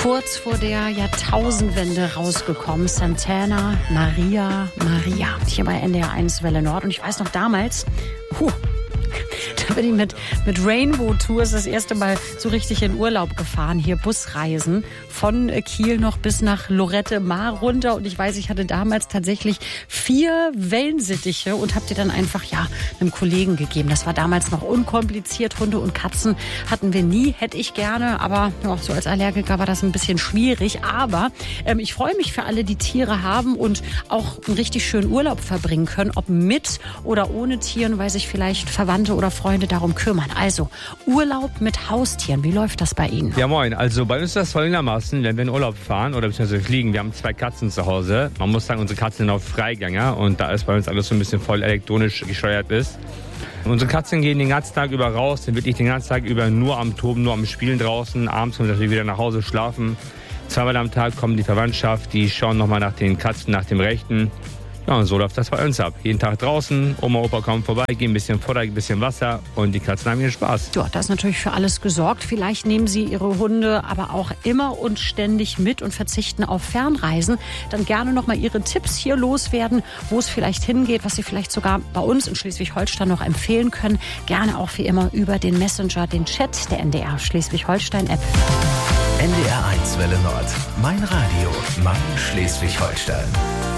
kurz vor der Jahrtausendwende rausgekommen. Santana, Maria, hier bei NDR 1 Welle Nord. Und ich weiß noch damals, da bin ich mit Rainbow Tours das erste Mal so richtig in Urlaub gefahren. Hier Busreisen von Kiel noch bis nach Lorette Mar runter. Und ich weiß, ich hatte damals tatsächlich 4 Wellensittiche und habe die dann einfach einem Kollegen gegeben. Das war damals noch unkompliziert. Hunde und Katzen hatten wir nie, hätte ich gerne. Aber so als Allergiker war das ein bisschen schwierig. Aber ich freue mich für alle, die Tiere haben und auch einen richtig schönen Urlaub verbringen können. Ob mit oder ohne Tieren, weil sich vielleicht Verwandte oder Freunde darum kümmern. Also Urlaub mit Haustieren. Wie läuft das bei Ihnen? Ja, moin. Also bei uns ist das folgendermaßen, wenn wir in Urlaub fahren oder beziehungsweise fliegen, wir haben 2 Katzen zu Hause. Man muss sagen, unsere Katzen sind auf Freigänger und da es bei uns alles so ein bisschen voll elektronisch gesteuert ist. Unsere Katzen gehen den ganzen Tag über raus, sind wirklich den ganzen Tag über nur am Toben, nur am Spielen draußen. Abends kommen wir wieder nach Hause schlafen. 2-mal am Tag kommt die Verwandtschaft, die schauen nochmal nach den Katzen, nach dem Rechten. Ja, und so läuft das bei uns ab. Jeden Tag draußen, Oma, Opa kommen vorbei, geben ein bisschen Futter, ein bisschen Wasser und die Katzen haben ihren Spaß. Ja, da ist natürlich für alles gesorgt. Vielleicht nehmen Sie Ihre Hunde aber auch immer und ständig mit und verzichten auf Fernreisen. Dann gerne nochmal Ihre Tipps hier loswerden, wo es vielleicht hingeht, was Sie vielleicht sogar bei uns in Schleswig-Holstein noch empfehlen können. Gerne auch wie immer über den Messenger, den Chat der NDR Schleswig-Holstein-App. NDR 1 Welle Nord. Mein Radio, mein Schleswig-Holstein.